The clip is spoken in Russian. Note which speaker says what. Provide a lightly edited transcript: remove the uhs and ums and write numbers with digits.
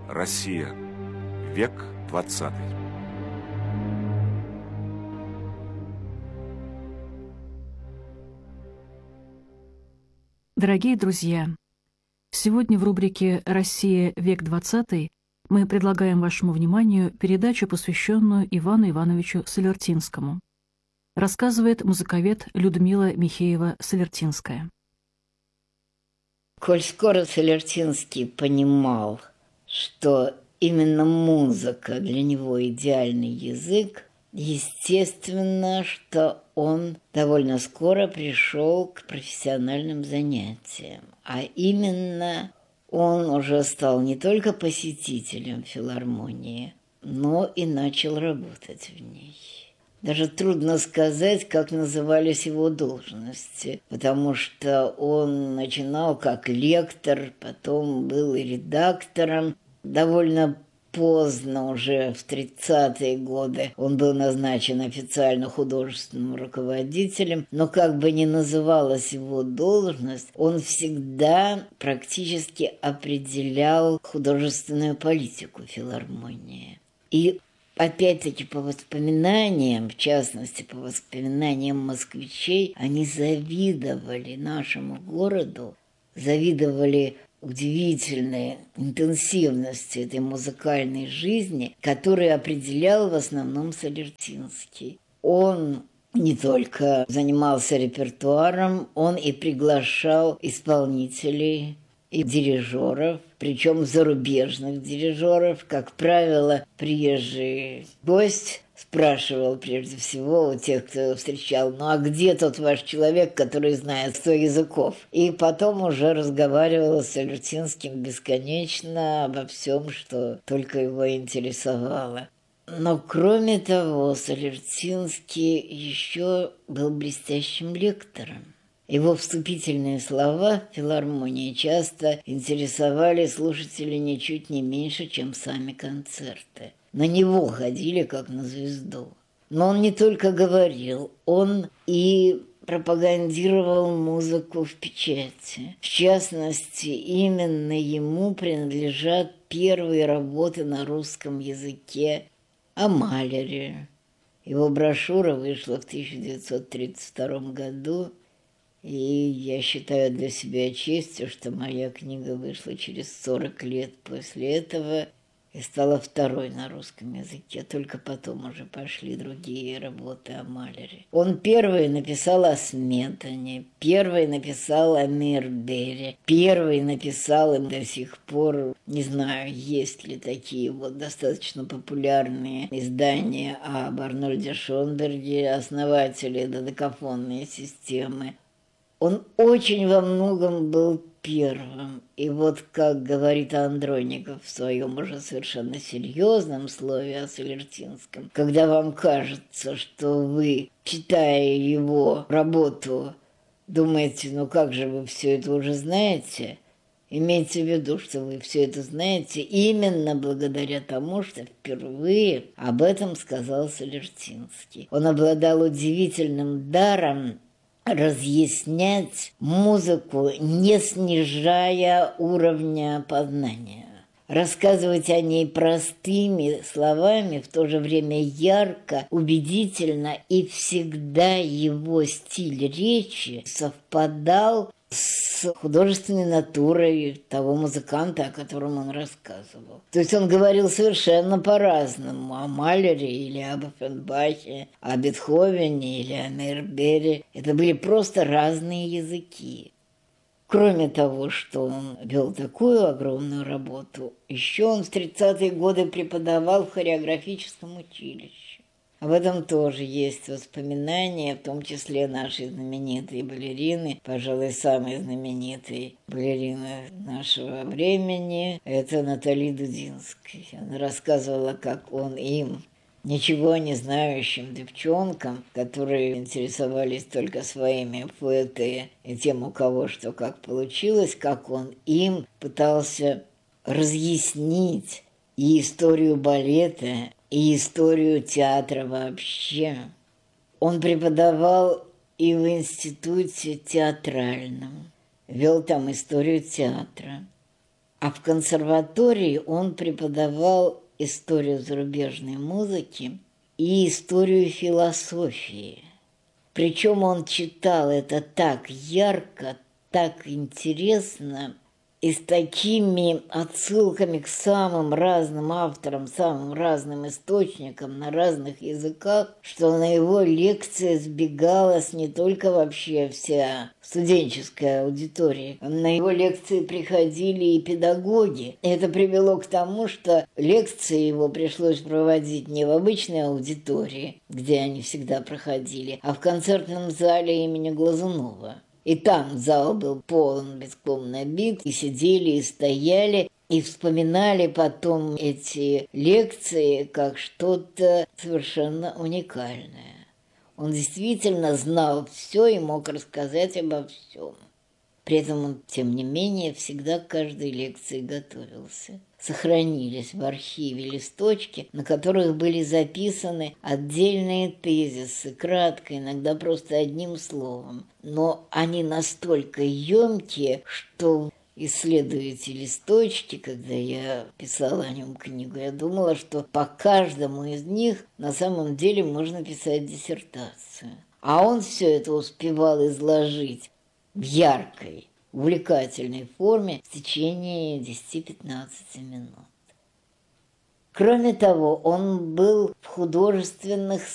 Speaker 1: Россия. Век 20.
Speaker 2: Дорогие друзья, сегодня в рубрике «Россия. Век 20» мы предлагаем вашему вниманию передачу, посвященную Ивану Ивановичу Солертинскому. Рассказывает музыковед Людмила Михеева-Солертинская.
Speaker 3: Коль скоро Солертинский понимал, что именно музыка для него идеальный язык, естественно, что он довольно скоро пришел к профессиональным занятиям. А именно он уже стал не только посетителем филармонии, но и начал работать в ней. Даже трудно сказать, как назывались его должности, потому что он начинал как лектор, потом был и редактором. Довольно поздно, уже в 30-е годы, он был назначен официально художественным руководителем, но как бы ни называлась его должность, он всегда практически определял художественную политику филармонии. И опять-таки, по воспоминаниям, в частности, по воспоминаниям москвичей, они завидовали нашему городу, завидовали удивительной интенсивности этой музыкальной жизни, которую определял в основном Солертинский. Он не только занимался репертуаром, он и приглашал исполнителей и дирижеров, причем зарубежных дирижеров. Как правило, приезжий гость спрашивал прежде всего у тех, кто его встречал: ну а где тот ваш человек, который знает 100 языков? И потом уже разговаривал с Солертинским бесконечно обо всем, что только его интересовало. Но кроме того, Солертинский еще был блестящим лектором. Его вступительные слова в филармонии часто интересовали слушателей ничуть не меньше, чем сами концерты. На него ходили как на звезду. Но он не только говорил, он и пропагандировал музыку в печати. В частности, именно ему принадлежат первые работы на русском языке о Малере. Его брошюра вышла в 1932 году, и я считаю для себя честью, что моя книга вышла через 40 лет после этого и стала второй на русском языке. Только потом уже пошли другие работы о Малере. Он первый написал о Сметане, первый написал о Мейербере, первый написал, и до сих пор, не знаю, есть ли такие вот достаточно популярные издания об Арнольде Шонберге, основателе додекафонной системы. Он очень во многом был первым. И вот, как говорит Андроников в своем уже совершенно серьезном слове о Солертинском, когда вам кажется, что вы, читая его работу, думаете: ну как же вы все это уже знаете, имейте в виду, что вы все это знаете именно благодаря тому, что впервые об этом сказал Солертинский. Он обладал удивительным даром разъяснять музыку, не снижая уровня познания. Рассказывать о ней простыми словами, в то же время ярко, убедительно, и всегда его стиль речи совпадал с художественной натурой того музыканта, о котором он рассказывал. То есть он говорил совершенно по-разному о Малере или об Оффенбахе, о Бетховене или о Мейербере. Это были просто разные языки. Кроме того, что он вел такую огромную работу, еще он в 30-е годы преподавал в хореографическом училище. Об этом тоже есть воспоминания, в том числе нашей знаменитой балерины, пожалуй, самой знаменитой балерины нашего времени, это Натали Дудинская. Она рассказывала, как он им, ничего не знающим девчонкам, которые интересовались только своими фуэте и тем, у кого что как получилось, как он им пытался разъяснить и историю балета, и историю театра вообще. Он преподавал и в институте театральном, вел там историю театра. А в консерватории он преподавал историю зарубежной музыки и историю философии. Причем он читал это так ярко, так интересно и с такими отсылками к самым разным авторам, самым разным источникам на разных языках, что на его лекции сбегалась не только вообще вся студенческая аудитория. На его лекции приходили и педагоги. И это привело к тому, что лекции его пришлось проводить не в обычной аудитории, где они всегда проходили, а в концертном зале имени Глазунова. И там зал был полон, битком набит, и сидели, и стояли, и вспоминали потом эти лекции как что-то совершенно уникальное. Он действительно знал все и мог рассказать обо всем. При этом он, тем не менее, всегда к каждой лекции готовился. Сохранились в архиве листочки, на которых были записаны отдельные тезисы, кратко, иногда просто одним словом. Но они настолько емкие, что, исследуя эти листочки, когда я писала о нем книгу, я думала, что по каждому из них на самом деле можно писать диссертацию. А он все это успевал изложить в яркой, увлекательной форме в течение 10-15 минут. Кроме того, он был в художественных